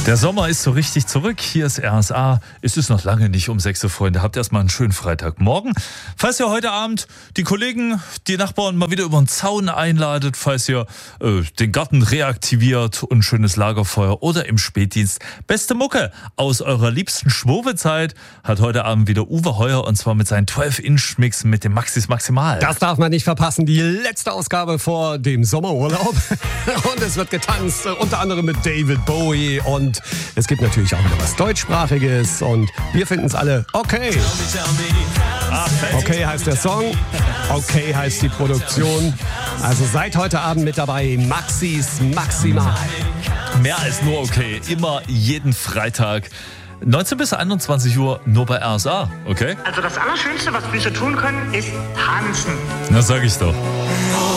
Der Sommer ist so richtig zurück. Hier ist RSA. Es ist noch lange nicht um 6 Uhr, Freunde. Habt erstmal einen schönen Freitagmorgen. Falls ihr heute Abend die Kollegen, die Nachbarn mal wieder über den Zaun einladet, falls ihr den Garten reaktiviert und ein schönes Lagerfeuer oder im Spätdienst beste Mucke aus eurer liebsten Schwurbelzeit, hat heute Abend wieder Uwe Heuer, und zwar mit seinen 12-Inch-Mix mit dem Maxis Maximal. Das darf man nicht verpassen. Die letzte Ausgabe vor dem Sommerurlaub. Und es wird getanzt, unter anderem mit David Bowie. Und es gibt natürlich auch wieder was Deutschsprachiges. Und wir finden es alle okay. Okay heißt der Song, okay heißt die Produktion. Also seid heute Abend mit dabei, Maxis Maximal. Mehr als nur okay. Immer jeden Freitag. 19 bis 21 Uhr nur bei RSA, okay? Also das Allerschönste, was wir so tun können, ist tanzen. Na, sag ich doch.